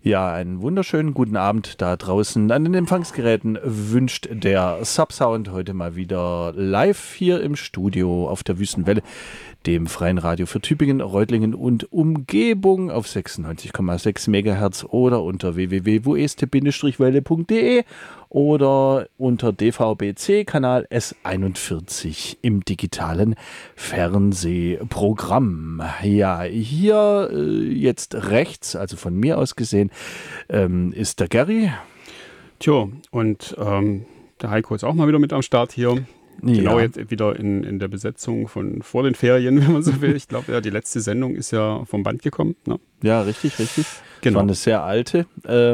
Ja, einen wunderschönen guten Abend da draußen an den Empfangsgeräten wünscht der Subsound heute mal wieder live hier im Studio auf der Wüstenwelle, dem freien Radio für Tübingen, Reutlingen und Umgebung auf 96,6 MHz oder unter www.wueste-welle.de oder unter DVB-C-Kanal S41 im digitalen Fernsehprogramm. Ja, hier jetzt rechts, also von mir aus gesehen, ist der Gary. Tja, und der Heiko ist auch mal wieder mit am Start hier. Genau, jetzt wieder in der Besetzung von vor den Ferien, wenn man so will. Ich glaube, ja, die letzte Sendung ist ja vom Band gekommen. Ne? Ja, richtig. Genau. Das war eine sehr alte.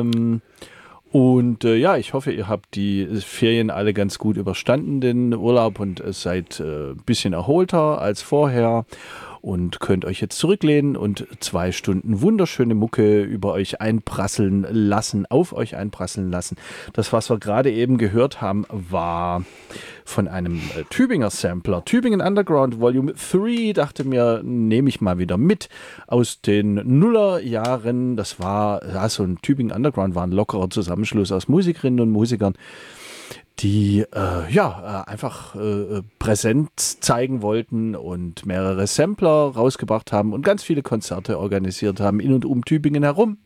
Ich hoffe, ihr habt die Ferien alle ganz gut überstanden, den Urlaub, und seid ein bisschen erholter als vorher und könnt euch jetzt zurücklehnen und 2 Stunden wunderschöne Mucke über euch einprasseln lassen, auf euch einprasseln lassen. Das, was wir gerade eben gehört haben, war von einem Tübinger Sampler, Tübingen Underground Volume 3, dachte mir, nehme ich mal wieder mit aus den Nullerjahren. Das war, ja, so ein Tübingen Underground war ein lockerer Zusammenschluss aus Musikerinnen und Musikern, die einfach Präsenz zeigen wollten und mehrere Sampler rausgebracht haben und ganz viele Konzerte organisiert haben in und um Tübingen herum.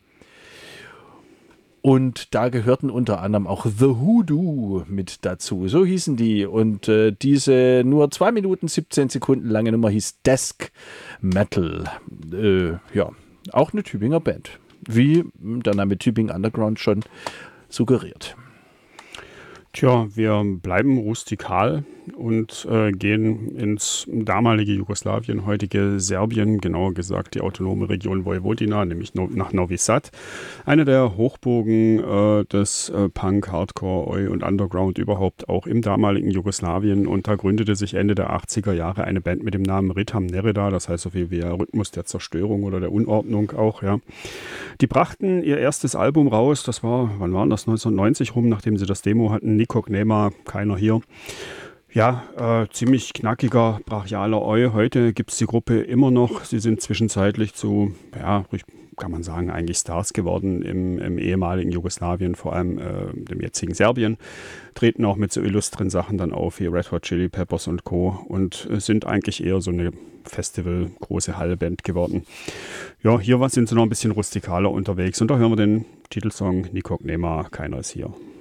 Und da gehörten unter anderem auch The Hoodoo mit dazu. So hießen die. Und diese nur 2 Minuten 17 Sekunden lange Nummer hieß Desk Metal. Auch eine Tübinger Band. Wie der Name Tübingen Underground schon suggeriert. Tja, wir bleiben rustikal und gehen ins damalige Jugoslawien, heutige Serbien, genauer gesagt die autonome Region Vojvodina, nämlich nach Novi Sad. Eine der Hochburgen des Punk, Hardcore, Oi und Underground überhaupt auch im damaligen Jugoslawien. Und da gründete sich Ende der 80er Jahre eine Band mit dem Namen Ritam Nereda, das heißt so viel wie Rhythmus der Zerstörung oder der Unordnung auch, ja. Die brachten ihr erstes Album raus, das war, wann war das, 1990 rum, nachdem sie das Demo hatten, Nikog Nema, keiner hier. Ja, ziemlich knackiger, brachialer Oi. Heute gibt es die Gruppe immer noch. Sie sind zwischenzeitlich zu, ja, kann man sagen, eigentlich Stars geworden im ehemaligen Jugoslawien, vor allem dem jetzigen Serbien. Treten auch mit so illustren Sachen dann auf, wie Red Hot Chili Peppers und Co. Und sind eigentlich eher so eine Festival-große Hallband geworden. Ja, hier sind sie noch ein bisschen rustikaler unterwegs. Und da hören wir den Titelsong Nikog Nema, keiner ist hier.